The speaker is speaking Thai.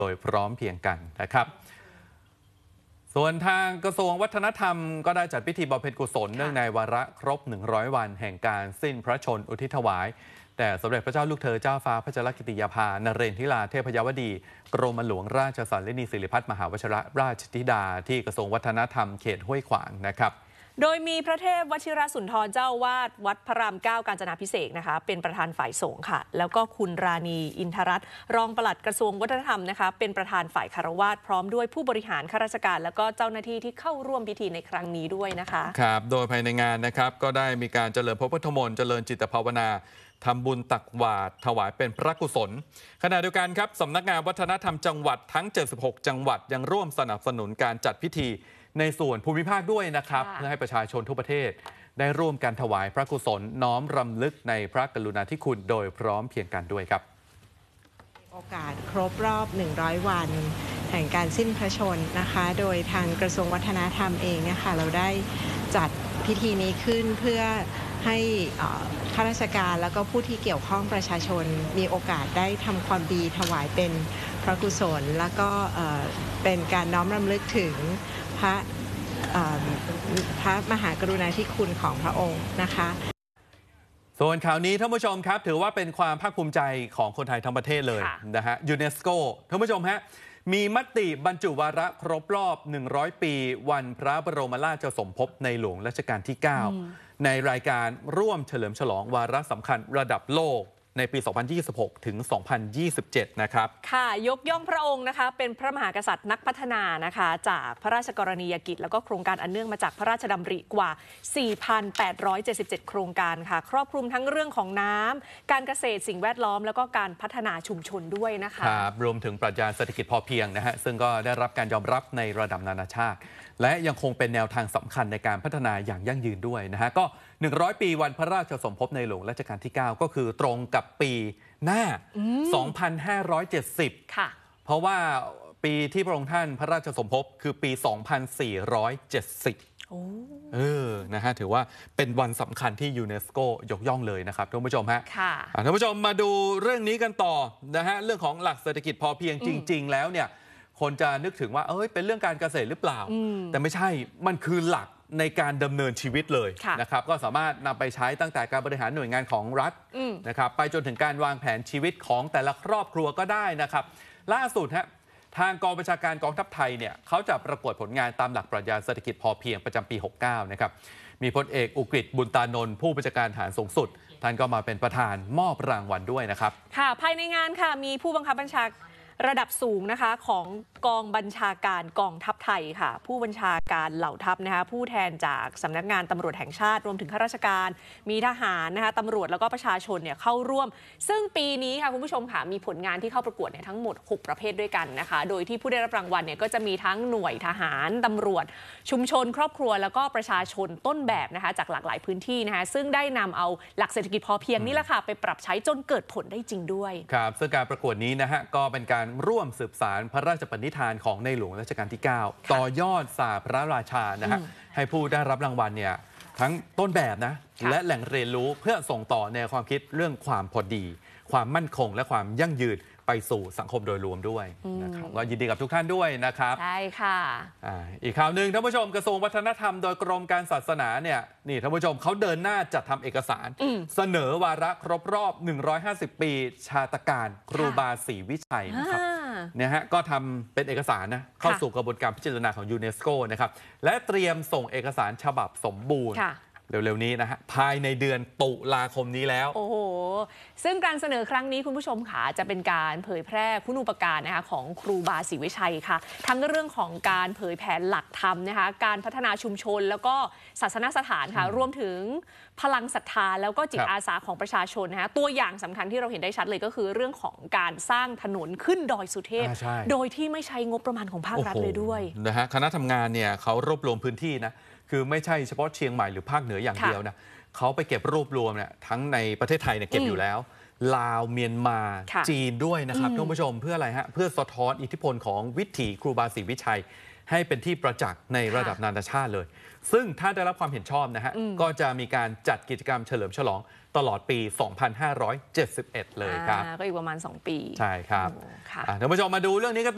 โดยพร้อมเพรียงกันนะครับส่วนทางกระทรวงวัฒนธรรมก็ได้จัดพิธีบำเพ็ญกุศลเนื่องในวาระครบ100 วันแห่งการสิ้นพระชนม์อุทิศถวายแต่สมเด็จพระเจ้าลูกเธอเจ้าฟ้าพระชรกิติยาภานเรนทิราเทพยวดีกรมหลวงราชสันนินีสิริพัฒน์มหาวชิรราชธิดาที่กระทรวงวัฒนธรรมเขตห้วยขวางนะครับโดยมีพระเทพวชิรสุนทรเจ้าวาดวัดพระราม 9 กาญจนาภิเษกนะคะเป็นประธานฝ่ายสงฆ์ค่ะแล้วก็คุณราณีอินทรัตน์รองปลัดกระทรวงวัฒนธรรมนะคะเป็นประธานฝ่ายคฤหัสถ์พร้อมด้วยผู้บริหารข้าราชการแล้วก็เจ้าหน้าที่ที่เข้าร่วมพิธีในครั้งนี้ด้วยนะคะครับโดยภายในงานนะครับก็ได้มีการเจริญพระพุทธมนต์เจริญจิตภาวนาทำบุญตักบาตรถวายเป็นพระกุศลขณะเดียวกันครับสำนักงานวัฒนธรรมจังหวัดทั้ง76จังหวัดยังร่วมสนับสนุนการจัดพิธีในส่วนภูมิภาคด้วยนะครับเพื่อให้ประชาชนทั่วประเทศได้ร่วมกันถวายพระกุศลน้อมรำลึกในพระกรุณาธิคุณโดยพร้อมเพรียงกันด้วยครับโอกาสครบรอบ100 วันแห่งการสิ้นพระชนม์นะคะโดยทางกระทรวงวัฒนธรรมเองเนี่ยค่ะเราได้จัดพิธีนี้ขึ้นเพื่อให้ข้าราชการแล้วก็ผู้ที่เกี่ยวข้องประชาชนมีโอกาสได้ทำความดีถวายเป็นพระกุศลแล้วก็เป็นการน้อมรำลึกถึงพระมหากรุณาธิคุณของพระองค์นะคะส่วนข่าวนี้ท่านผู้ชมครับถือว่าเป็นความภาคภูมิใจของคนไทยทั้งประเทศเลยนะฮะยูเนสโกท่านผู้ชมฮะมีมติบรรจุวาระครบรอบ100 ปีวันพระบรมราชสมภพในหลวงรัชกาลที่ 9ในรายการร่วมเฉลิมฉลองวาระสำคัญระดับโลกในปี 2026 ถึง 2027 นะครับค่ะยกย่องพระองค์นะคะเป็นพระมหากษัตริย์นักพัฒนานะคะจากพระราชกรณียกิจแล้วก็โครงการอันเนื่องมาจากพระราชดำริกว่า 4,877 โครงการค่ะครอบคลุมทั้งเรื่องของน้ำการเกษตรสิ่งแวดล้อมแล้วก็การพัฒนาชุมชนด้วยนะคะครับรวมถึงปรัชญาเศรษฐกิจพอเพียงนะฮะซึ่งก็ได้รับการยอมรับในระดับนานาชาติและยังคงเป็นแนวทางสำคัญในการพัฒนาอย่างยั่งยืนด้วยนะฮะก็100 ปีวันพระราชสมภพในหลวงรัชกาลที่ 9 ก็คือตรงกับปีหน้า 2570 ค่ะเพราะว่าปีที่พระองค์ท่านพระราชสมภพคือปี 2470นะฮะถือว่าเป็นวันสำคัญที่ยูเนสโกยกย่องเลยนะครับท่านผู้ชมฮะท่านผู้ชมมาดูเรื่องนี้กันต่อนะฮะเรื่องของหลักเศรษฐกิจพอเพียงจริงๆแล้วเนี่ยคนจะนึกถึงว่าเป็นเรื่องการเกษตรหรือเปล่าแต่ไม่ใช่มันคือหลักในการดำเนินชีวิตเลยนะครับก็สามารถนำไปใช้ตั้งแต่การบริหารหน่วยงานของรัฐนะครับไปจนถึงการวางแผนชีวิตของแต่ละครอบครัวก็ได้นะครับล่าสุดฮะทางกองบัญชาการกองทัพไทยเนี่ยเขาจะประกวดผลงานตามหลักปรัชญาเศรษฐกิจพอเพียงประจำปี 69 นะครับมีพลเอกอุกฤษบุญตานนท์ผู้บัญชาการทหารสูงสุดท่านก็มาเป็นประธานมอบรางวัลด้วยนะครับค่ะภายในงานค่ะมีผู้บังคับบัญชาระดับสูงนะคะของกองบัญชาการกองทัพไทยค่ะผู้บัญชาการเหล่าทัพนะคะผู้แทนจากสำนักงานตำรวจแห่งชาติรวมถึงข้าราชการมีทหารนะคะตำรวจแล้วก็ประชาชนเนี่ยเข้าร่วมซึ่งปีนี้ค่ะคุณผู้ชมค่ะมีผลงานที่เข้าประกวดเนี่ยทั้งหมด6ประเภทด้วยกันนะคะโดยที่ผู้ได้รับรางวัลเนี่ยก็จะมีทั้งหน่วยทหารตำรวจชุมชนครอบครัวแล้วก็ประชาชนต้นแบบนะคะจากหลากหลายพื้นที่นะคะซึ่งได้นำเอาหลักเศรษฐกิจพอเพียงนี่แหละค่ะไปปรับใช้จนเกิดผลได้จริงด้วยครับซึ่งการประกวดนี้นะฮะก็เป็นการร่วมสืบสานพระราชปณิธานของในหลวงรัชกาลที่ 9 ต่อยอดศาสตร์พระราชานะฮะให้ผู้ได้รับรางวัลเนี่ยทั้งต้นแบบนะและแหล่งเรียนรู้เพื่อส่งต่อแนวความคิดเรื่องความพอดีความมั่นคงและความยั่งยืนไปสู่สังคมโดยรวมด้วยนะครับก็ยินดีกับทุกท่านด้วยนะครับใช่ค่ะอีกข่าวหนึ่งท่านผู้ชมกระทรวงวัฒนธรรมโดยกรมการศาสนาเนี่ยนี่ท่านผู้ชมเขาเดินหน้าจัดทำเอกสารเสนอวาระครบรอบ150 ปีชาตการครูบาศรีวิชัยนะครับเนี่ยฮะก็ทำเป็นเอกสารนะเข้าสู่กระบวนการพิจารณาของยูเนสโกนะครับและเตรียมส่งเอกสารฉบับสมบูรณ์เร็วๆนี้นะฮะภายในเดือนตุลาคมนี้แล้วโอ้โหซึ่งการเสนอครั้งนี้คุณผู้ชมค่ะจะเป็นการเผยแพร่คุณูปการนะคะของครูบาศรีวิชัยค่ะทั้งเรื่องของการเผยแผ่หลักธรรมนะคะการพัฒนาชุมชนแล้วก็ศาสนสถานค่ะรวมถึงพลังศรัทธาแล้วก็จิตอาสาของประชาชนนะคะตัวอย่างสำคัญที่เราเห็นได้ชัดเลยก็คือเรื่องของการสร้างถนนขึ้นดอยสุเทพโดยที่ไม่ใช้งบประมาณของภาครัฐเลยด้วยนะฮะคณะทำงานเนี่ยเขารวบรวมพื้นที่นะคือไม่ใช่เฉพาะเชียงใหม่หรือภาคเหนืออย่างเดียวนะเขาไปเก็บรวบรวมเนี่ยทั้งในประเทศไทยเนี่ยเก็บอยู่แล้วลาวเมียนมาจีนด้วยนะครับท่านผู้ชมเพื่ออะไรฮะเพื่อสะท้อนอิทธิพลของวิถีครูบาศรีวิชัยให้เป็นที่ประจักษ์ในระดับนานาชาติเลยซึ่งถ้าได้รับความเห็นชอบนะฮะก็จะมีการจัดกิจกรรมเฉลิมฉลองตลอดปี 2571 เลยครับก็อีกประมาณ2 ปีใช่ครับท่านผู้ชมมาดูเรื่องนี้กัน